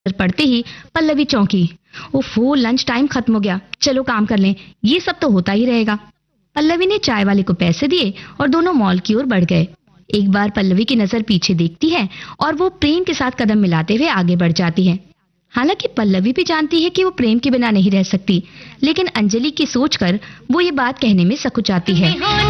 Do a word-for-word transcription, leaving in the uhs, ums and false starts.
पढ़ते ही पल्लवी चौंकी। ओफो, लंच टाइम खत्म हो गया, चलो काम कर लें, ये सब तो होता ही रहेगा। पल्लवी ने चाय वाले को पैसे दिए और दोनों मॉल की ओर बढ़ गए। एक बार पल्लवी की नजर पीछे देखती है और वो प्रेम के साथ कदम मिलाते हुए आगे बढ़ जाती है। हालांकि पल्लवी भी जानती है कि वो प्रेम के बिना नहीं रह सकती, लेकिन अंजलि की सोचकर वो ये बात कहने में सकुचाती है।